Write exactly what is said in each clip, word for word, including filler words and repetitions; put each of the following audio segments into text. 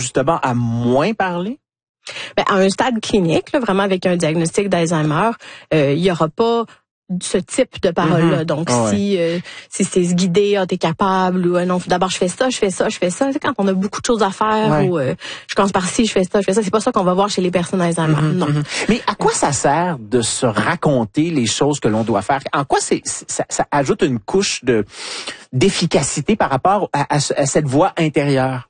justement à moins parler? Ben, à un stade clinique, là, vraiment avec un diagnostic d'Alzheimer, euh, il y aura pas ce type de parole-là. Mm-hmm. Donc, oh, si ouais. euh, si c'est se guider, ah, t'es capable, ou euh, non, d'abord je fais ça, je fais ça, je fais ça. C'est quand on a beaucoup de choses à faire, ouais. ou euh, je commence par ci, je fais ça, je fais ça. C'est pas ça qu'on va voir chez les personnes Alzheimer. Mm-hmm. Non. Mm-hmm. Mais à quoi ça sert de se raconter les choses que l'on doit faire? En quoi c'est ça, ça ajoute une couche de d'efficacité par rapport à, à, à cette voix intérieure?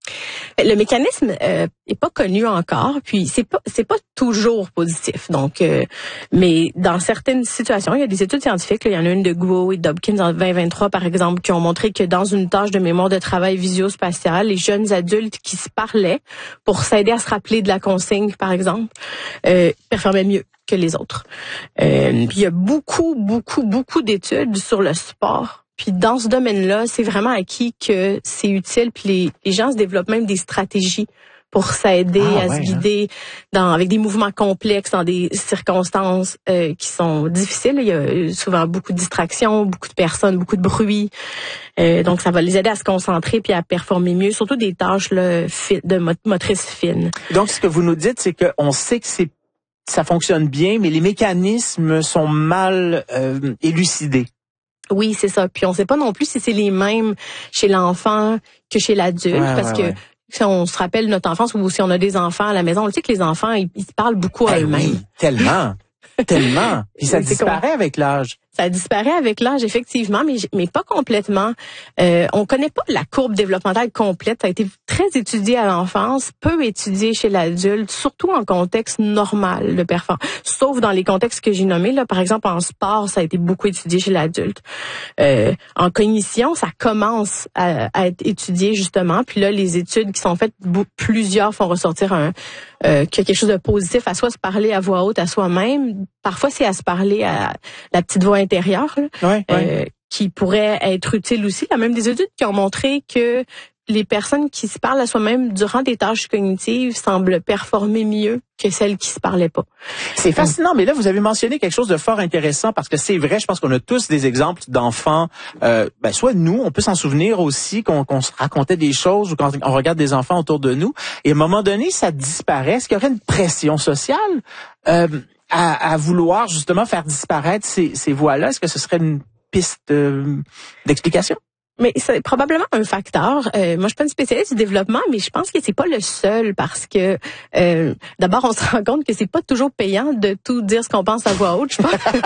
Le mécanisme euh, est pas connu encore, puis c'est pas c'est pas toujours positif. Donc, euh, mais dans certaines situations, il y a des études scientifiques. Là, il y en a une de Guo et d'Hopkins en vingt vingt-trois, par exemple, qui ont montré que dans une tâche de mémoire de travail visio-spatiale, les jeunes adultes qui se parlaient pour s'aider à se rappeler de la consigne, par exemple, euh, performaient mieux que les autres. Euh, puis il y a beaucoup, beaucoup, beaucoup d'études sur le sport. Puis dans ce domaine-là, c'est vraiment acquis que c'est utile. Puis les, les gens se développent même des stratégies pour s'aider ah, à ouais, se guider hein? dans avec des mouvements complexes, dans des circonstances euh, qui sont difficiles. Il y a souvent beaucoup de distractions, beaucoup de personnes, beaucoup de bruit. Euh, donc ça va les aider à se concentrer puis à performer mieux, surtout des tâches là, fi- de mot- motrices fines. Donc ce que vous nous dites, c'est qu'on sait que c'est ça fonctionne bien, mais les mécanismes sont mal euh, élucidés. Oui, c'est ça. Puis on sait pas non plus si c'est les mêmes chez l'enfant que chez l'adulte, ouais, parce ouais, que ouais. si on se rappelle notre enfance ou si on a des enfants à la maison, on sait que les enfants, ils, ils parlent beaucoup à hey, eux-mêmes. Oui, tellement, tellement. Puis ça oui, disparaît comme... avec l'âge. Ça disparaît avec l'âge, effectivement, mais, mais pas complètement. Euh, on connaît pas la courbe développementale complète. Ça a été très étudié à l'enfance, peu étudié chez l'adulte, surtout en contexte normal de performance. Sauf dans les contextes que j'ai nommés, là, par exemple en sport, ça a été beaucoup étudié chez l'adulte. Euh, en cognition, ça commence à, à être étudié justement. Puis là, les études qui sont faites, plusieurs font ressortir un euh, qu'il y a quelque chose de positif à soit se parler à voix haute à soi-même. Parfois, c'est à se parler à la petite voix intérieure, là, ouais, euh, ouais. qui pourrait être utile aussi. Il y a même des études qui ont montré que les personnes qui se parlent à soi-même durant des tâches cognitives semblent performer mieux que celles qui se parlaient pas. C'est fascinant, mais là, vous avez mentionné quelque chose de fort intéressant parce que c'est vrai, je pense qu'on a tous des exemples d'enfants, euh, ben, soit nous, on peut s'en souvenir aussi qu'on, qu'on se racontait des choses ou quand on regarde des enfants autour de nous, et à un moment donné, ça disparaît. Est-ce qu'il y aurait une pression sociale euh, à, à vouloir justement faire disparaître ces, ces voix-là? Est-ce que ce serait une piste euh, d'explication? Mais c'est probablement un facteur. Euh, moi, je suis pas une spécialiste du développement, mais je pense que c'est pas le seul parce que euh, d'abord, on se rend compte que c'est pas toujours payant de tout dire ce qu'on pense à voix haute. Je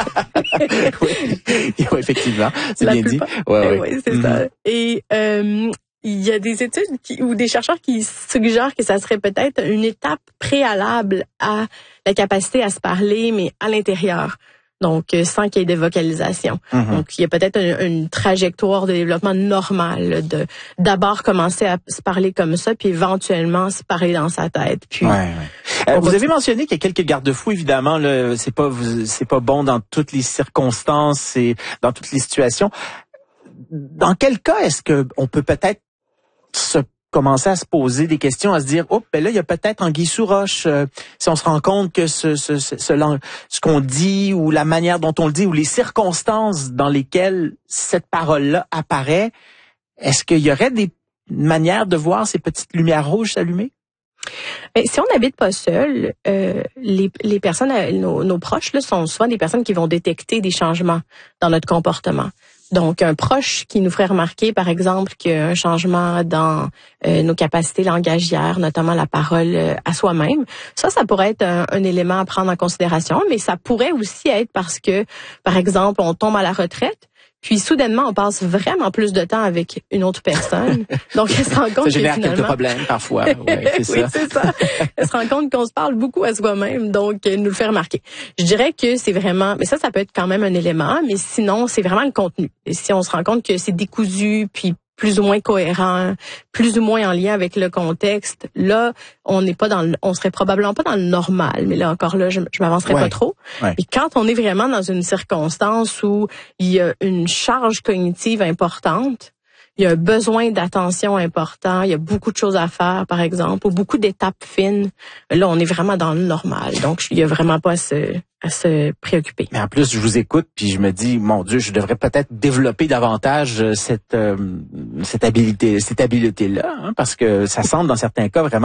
pense. oui. oui, effectivement, c'est La bien plupart. dit. Ouais, ouais. Oui, c'est mm-hmm. ça. Et euh, il y a des études qui, ou des chercheurs qui suggèrent que ça serait peut-être une étape préalable à la capacité à se parler, mais à l'intérieur. Donc, sans qu'il y ait de vocalisation. Mm-hmm. Donc, il y a peut-être une, une trajectoire de développement normale de d'abord commencer à se parler comme ça, puis éventuellement se parler dans sa tête. Puis, ouais, ouais. Euh, vous avez mentionné qu'il y a quelques garde-fous, évidemment. Là, c'est pas c'est pas bon dans toutes les circonstances et dans toutes les situations. Dans quel cas est-ce que on peut peut-être se commencer à se poser des questions, à se dire, oh, ben là, il y a peut-être anguille sous roche. Euh, si on se rend compte que ce, ce, ce, ce, ce qu'on dit ou la manière dont on le dit ou les circonstances dans lesquelles cette parole-là apparaît, est-ce qu'il y aurait des manières de voir ces petites lumières rouges s'allumer? Mais si on n'habite pas seul, euh, les, les personnes, nos, nos proches, là, sont souvent des personnes qui vont détecter des changements dans notre comportement. Donc, un proche qui nous ferait remarquer, par exemple, qu'il y a un changement dans euh, nos capacités langagières, notamment la parole euh, à soi-même, ça, ça pourrait être un, un élément à prendre en considération, mais ça pourrait aussi être parce que, par exemple, on tombe à la retraite, puis soudainement, on passe vraiment plus de temps avec une autre personne. Donc, elle se rend compte ça génère que finalement... quelques problèmes parfois. Ouais, c'est oui, ça. c'est ça. Elle se rend compte qu'on se parle beaucoup à soi-même, donc elle nous le fait remarquer. Je dirais que c'est vraiment... Mais ça, ça peut être quand même un élément, mais sinon, c'est vraiment le contenu. Et si on se rend compte que c'est décousu, puis plus ou moins cohérent, plus ou moins en lien avec le contexte, là, on n'est pas dans le, on serait probablement pas dans le normal, mais là encore là, je, je m'avancerai ouais. pas trop. Ouais. Mais quand on est vraiment dans une circonstance où il y a une charge cognitive importante, il y a un besoin d'attention important, il y a beaucoup de choses à faire, par exemple, ou beaucoup d'étapes fines, là, on est vraiment dans le normal. Donc, il y a vraiment pas à se, à se préoccuper. Mais en plus, je vous écoute, puis je me dis, mon Dieu, je devrais peut-être développer davantage cette, euh, cette habilité, cette habileté-là, hein, parce que ça semble, dans certains cas, vraiment